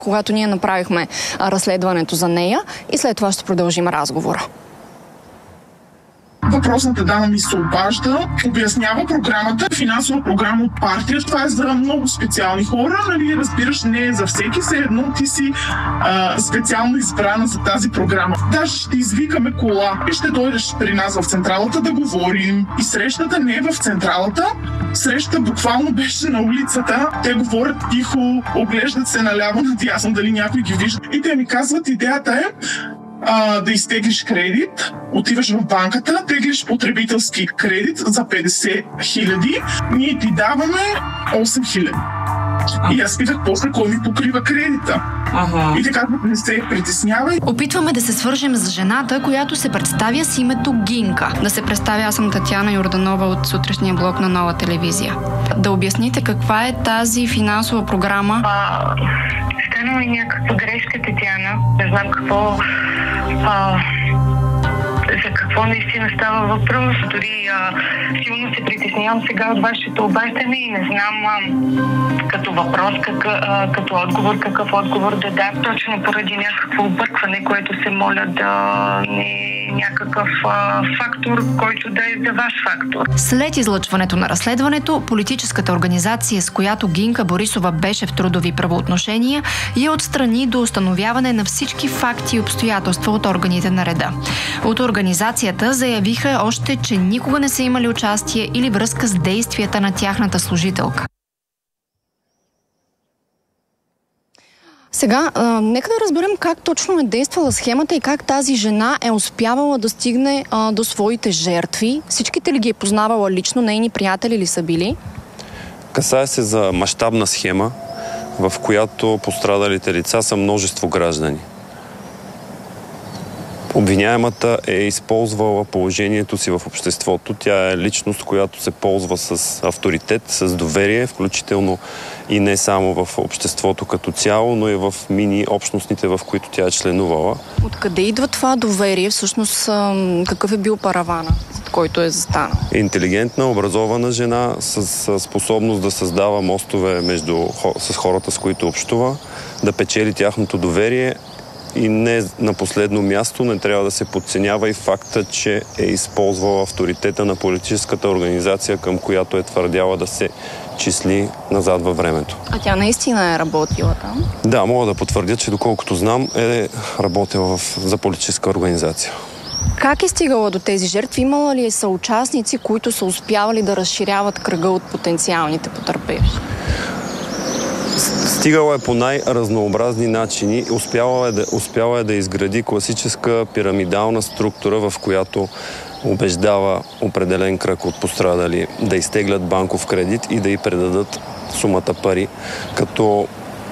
когато ние направихме разследването за нея и след това ще продължим разговора. Въпросната дама ми се обажда, обяснява програмата, финансова програма от партия. Това е за много специални хора, нали, разбираш, не е за всеки, все едно ти си специално избрана за тази програма. Даже ще извикаме кола и ще дойдеш при нас в централата да говорим. И срещата не е в централата, срещата буквално беше на улицата. Те говорят тихо, оглеждат се наляво надясно, дали някой ги вижда. И те ми казват, идеята е да изтеглиш кредит, отиваш в банката, теглиш потребителски кредит за 50 000, ние ти даваме 8 000. И аз питах после кой ми покрива кредита. И така не се притеснявай. Опитваме да се свържем с жената, която се представя с името Гинка. Да се представя, аз съм Татяна Йорданова от сутрешния блок на Нова телевизия. Да обясните каква е тази финансова програма. Станала и някаква грешка, Татяна. Не знам какво... за какво наистина става въпрос. Дори силно се притеснявам сега от вашето обаждане и не знам като въпрос, като отговор, какъв отговор да дам. Точно поради някакво объркване, което се моля да не е някакъв фактор, който да е за ваш фактор. След излъчването на разследването, политическата организация, с която Гинка Борисова беше в трудови правоотношения, я отстрани до установяване на всички факти и обстоятелства от органите на реда. От организацията заявиха още, че никога не са имали участие или връзка с действията на тяхната служителка. Сега, нека да разберем как точно е действала схемата и как тази жена е успявала да стигне до своите жертви. Всичките ли ги е познавала лично, нейни приятели ли са били? Касае се за мащабна схема, в която пострадалите лица са множество граждани. Обвиняемата е използвала положението си в обществото. Тя е личност, която се ползва с авторитет, с доверие, включително и не само в обществото като цяло, но и в мини-общностните, в които тя е членувала. Откъде идва това доверие? Всъщност, какъв е бил паравана, за който е застанал? Интелигентна, образована жена с способност да създава мостове с хората, с които общува, да печели тяхното доверие. И не на последно място не трябва да се подценява и факта, че е използвала авторитета на политическата организация, към която е твърдяла да се числи назад във времето. А тя наистина е работила там? Да, мога да потвърдя, че доколкото знам е работила за политическа организация. Как е стигала до тези жертви? Имала ли съучастници, които са успявали да разширяват кръга от потенциалните потърпевши? Стигала е по най-разнообразни начини. Успяла е да изгради класическа пирамидална структура, в която убеждава определен кръг от пострадали да изтеглят банков кредит и да й предадат сумата пари, като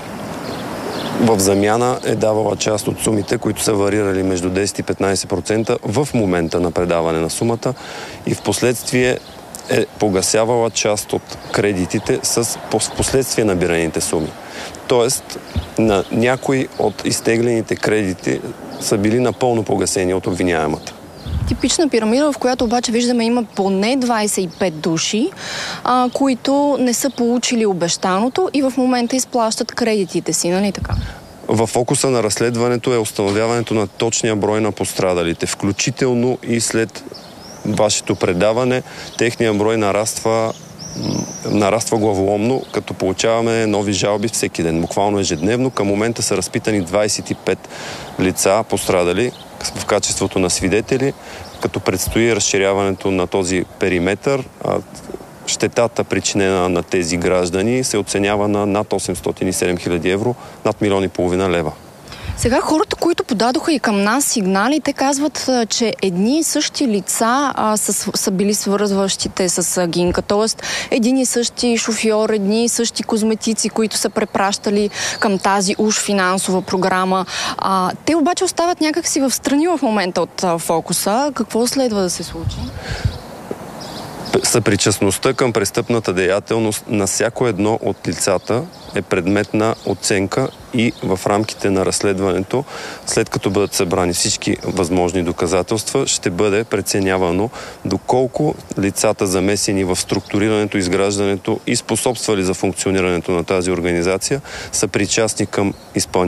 в замяна е давала част от сумите, които са варирали между 10 и 15% в момента на предаване на сумата и в последствие е погасявала част от кредитите с последствие набираните суми. Тоест, на някои от изтеглените кредити са били напълно погасени от обвиняемата. Типична пирамида, в която обаче виждаме има поне 25 души, които не са получили обещаното и в момента изплащат кредитите си, нали така? В фокуса на разследването е установяването на точния брой на пострадалите, включително и след вашето предаване. Техният брой нараства главоломно, като получаваме нови жалби всеки ден, буквално ежедневно. Към момента са разпитани 25 лица пострадали в качеството на свидетели, като предстои разширяването на този периметър. Щетата, причинена на тези граждани, се оценява на над 807 000 евро, над 1,5 милиона лева. Сега хората, които подадоха и към нас сигнали, те казват, че едни и същи лица са били свързващите с Гинка. Тоест, един и същи шофьор, едни и същи козметици, които са препращали към тази уж финансова програма. Те обаче остават някакси в страни в момента от фокуса. Какво следва да се случи? Съпричастността към престъпната деятелност на всяко едно от лицата е предмет на оценка и в рамките на разследването, след като бъдат събрани всички възможни доказателства, ще бъде преценявано доколко лицата, замесени в структурирането, изграждането и способствали за функционирането на тази организация, са причастни към изпълнението